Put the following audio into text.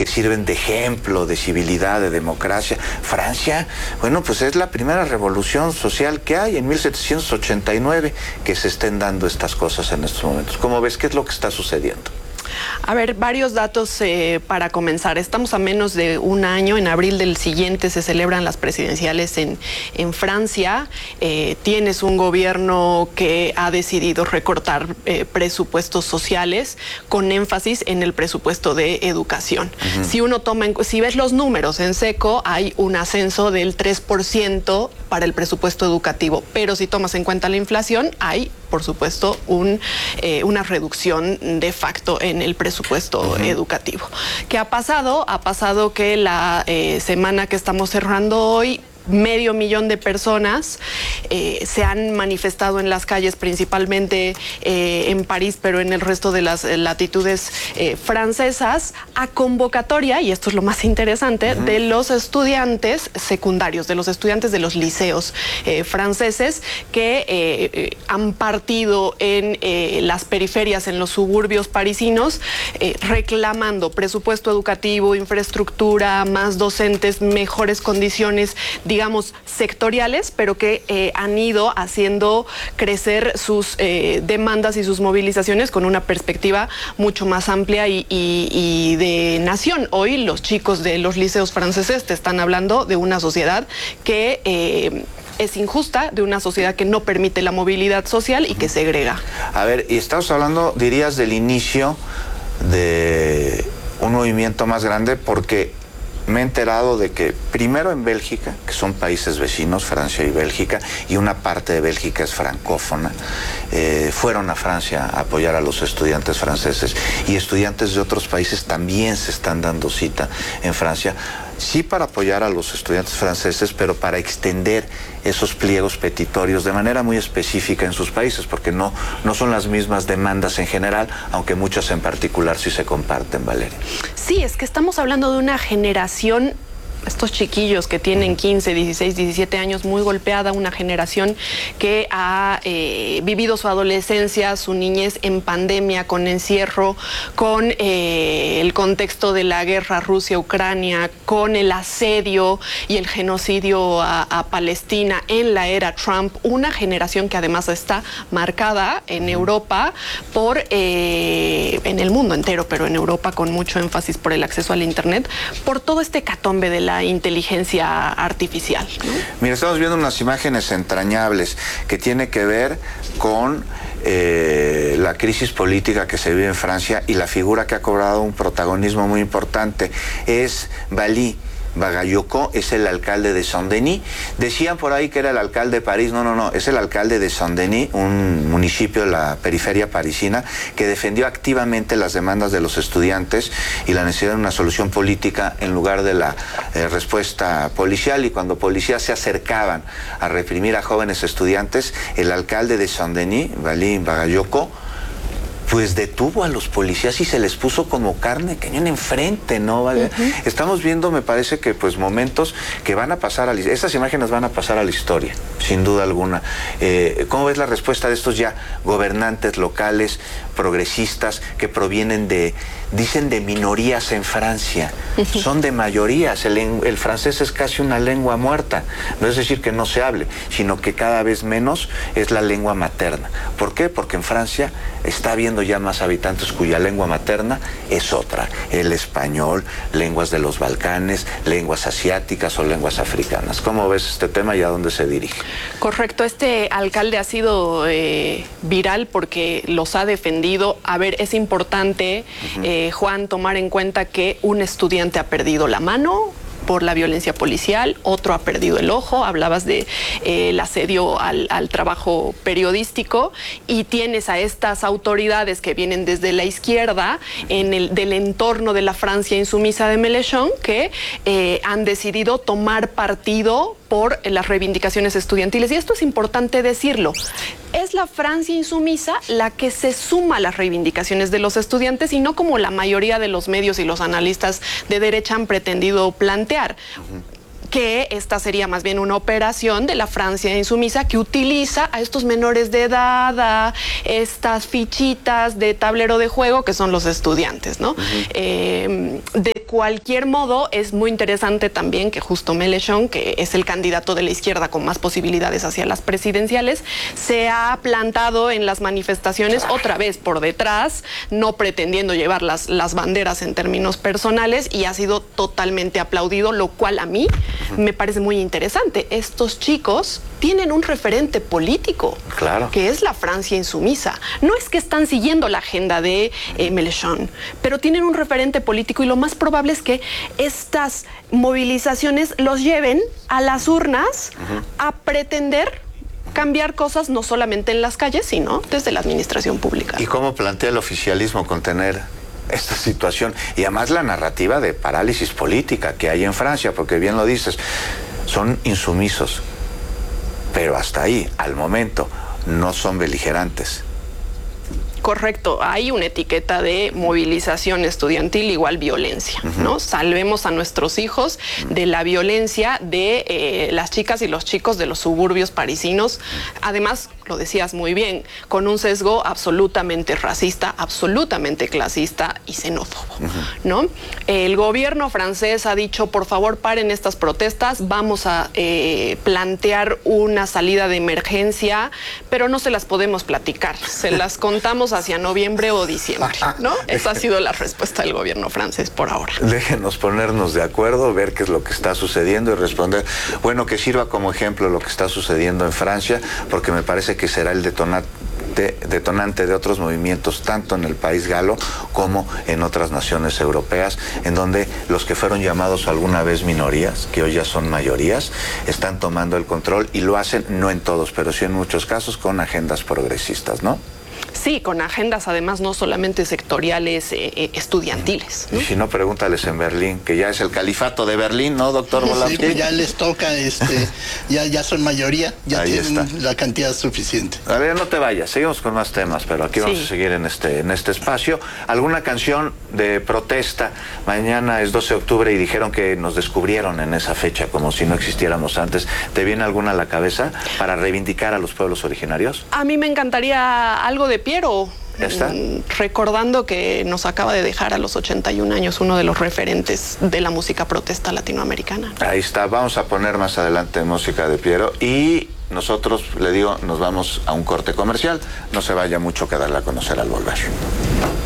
que sirven de ejemplo, de civilidad, de democracia. Francia, bueno, pues es la primera revolución social que hay en 1789 que se estén dando estas cosas en estos momentos. ¿Cómo ves? ¿Qué es lo que está sucediendo? A ver, varios datos para comenzar. Estamos a menos de un año. En abril del siguiente se celebran las presidenciales en Francia. Tienes un gobierno que ha decidido recortar presupuestos sociales con énfasis en el presupuesto de educación. Si ves los números en seco, hay un ascenso del 3% para el presupuesto educativo. Pero si tomas en cuenta la inflación, hay, por supuesto, una reducción de facto en el presupuesto educativo. ¿Qué ha pasado? Ha pasado que la semana que estamos cerrando hoy, 500,000 de personas se han manifestado en las calles, principalmente en París, pero en el resto de las latitudes francesas, a convocatoria, y esto es lo más interesante, de los estudiantes secundarios, de los estudiantes de los liceos franceses que han partido en las periferias, en los suburbios parisinos, reclamando presupuesto educativo, infraestructura, más docentes, mejores condiciones, digamos, sectoriales, pero que han ido haciendo crecer sus demandas y sus movilizaciones con una perspectiva mucho más amplia y de nación. Hoy los chicos de los liceos franceses te están hablando de una sociedad que es injusta, de una sociedad que no permite la movilidad social y que segrega. A ver, y estamos hablando, dirías, del inicio de un movimiento más grande, porque me he enterado de que primero en Bélgica, que son países vecinos, Francia y Bélgica, y una parte de Bélgica es francófona, fueron a Francia a apoyar a los estudiantes franceses, y estudiantes de otros países también se están dando cita en Francia, sí para apoyar a los estudiantes franceses, pero para extender esos pliegos petitorios de manera muy específica en sus países, porque no son las mismas demandas en general, aunque muchas en particular sí se comparten, Valeria. Sí, es que estamos hablando de una generación, estos chiquillos que tienen 15, 16, 17 años, muy golpeada, una generación que ha vivido su adolescencia, su niñez en pandemia, con encierro, con el contexto de la guerra Rusia-Ucrania, con el asedio y el genocidio a Palestina en la era Trump, una generación que además está marcada en Europa por, en el mundo entero, pero en Europa con mucho énfasis por el acceso al Internet, por todo este hecatombe de la inteligencia artificial, ¿no? Mira, estamos viendo unas imágenes entrañables que tiene que ver con la crisis política que se vive en Francia, y la figura que ha cobrado un protagonismo muy importante es Bali Bagayoko, es el alcalde de Saint-Denis. Decían por ahí que era el alcalde de París. No, es el alcalde de Saint-Denis, un municipio de la periferia parisina, que defendió activamente las demandas de los estudiantes y la necesidad de una solución política en lugar de la respuesta policial. Y cuando policías se acercaban a reprimir a jóvenes estudiantes, el alcalde de Saint-Denis, Bali Bagayoko, pues detuvo a los policías y se les puso como carne de cañón enfrente, ¿no? Estamos viendo, me parece que pues momentos que van a pasar a estas imágenes van a pasar a la historia, sin duda alguna. ¿Cómo ves la respuesta de estos ya gobernantes locales, progresistas, que provienen dicen de minorías en Francia? Son de mayorías. El francés es casi una lengua muerta. No es decir que no se hable, sino que cada vez menos es la lengua materna. ¿Por qué? Porque en Francia está habiendo ya más habitantes cuya lengua materna es otra, el español, lenguas de los Balcanes, lenguas asiáticas o lenguas africanas. ¿Cómo ves este tema y a dónde se dirige? Correcto, este alcalde ha sido viral porque los ha defendido. A ver, es importante, Juan, tomar en cuenta que un estudiante ha perdido la mano por la violencia policial, otro ha perdido el ojo, hablabas de el asedio al trabajo periodístico, y tienes a estas autoridades que vienen desde la izquierda del entorno de la Francia insumisa de Mélenchon, que han decidido tomar partido por las reivindicaciones estudiantiles. Y esto es importante decirlo. Es la Francia insumisa la que se suma a las reivindicaciones de los estudiantes, y no como la mayoría de los medios y los analistas de derecha han pretendido plantear. Que esta sería más bien una operación de la Francia insumisa que utiliza a estos menores de edad, a estas fichitas de tablero de juego que son los estudiantes, ¿no? De cualquier modo, es muy interesante también que justo Mélenchon, que es el candidato de la izquierda con más posibilidades hacia las presidenciales, se ha plantado en las manifestaciones otra vez por detrás, no pretendiendo llevar las banderas en términos personales, y ha sido totalmente aplaudido, lo cual a mí me parece muy interesante. Estos chicos tienen un referente político, claro, que es la Francia insumisa. No es que están siguiendo la agenda de Mélenchon, pero tienen un referente político, y lo más probable es que estas movilizaciones los lleven a las urnas a pretender cambiar cosas no solamente en las calles, sino desde la administración pública. ¿Y cómo plantea el oficialismo contener esta situación? Y además la narrativa de parálisis política que hay en Francia, porque bien lo dices, son insumisos, pero hasta ahí, al momento, no son beligerantes. Correcto, hay una etiqueta de movilización estudiantil igual violencia, ¿no? Salvemos a nuestros hijos de la violencia de las chicas y los chicos de los suburbios parisinos. Además, lo decías muy bien, con un sesgo absolutamente racista, absolutamente clasista y xenófobo, ¿no? El gobierno francés ha dicho, por favor, paren estas protestas, vamos a plantear una salida de emergencia, pero no se las podemos platicar, se las contamos hacia noviembre o diciembre, ¿no? Esa ha sido la respuesta del gobierno francés por ahora. Déjenos ponernos de acuerdo, ver qué es lo que está sucediendo y responder. Bueno, que sirva como ejemplo lo que está sucediendo en Francia, porque me parece que será el detonante de otros movimientos, tanto en el país galo como en otras naciones europeas, en donde los que fueron llamados alguna vez minorías, que hoy ya son mayorías, están tomando el control, y lo hacen no en todos, pero sí en muchos casos con agendas progresistas, ¿no? Sí, con agendas además no solamente sectoriales, estudiantiles, ¿no? Y si no, pregúntales en Berlín, que ya es el califato de Berlín, ¿no, doctor Volavsky? Sí, pues ya les toca, ya son mayoría, ya ahí tienen está la cantidad suficiente. A ver, no te vayas, seguimos con más temas, pero aquí vamos a seguir en este espacio. ¿Alguna canción de protesta? Mañana es 12 de octubre y dijeron que nos descubrieron en esa fecha, como si no existiéramos antes. ¿Te viene alguna a la cabeza para reivindicar a los pueblos originarios? A mí me encantaría algo de Piero. ¿Ya está? Recordando que nos acaba de dejar a los 81 años uno de los referentes de la música protesta latinoamericana. Ahí está, vamos a poner más adelante música de Piero, y nosotros, le digo, nos vamos a un corte comercial. No se vaya mucho, que darle a conocer al volver.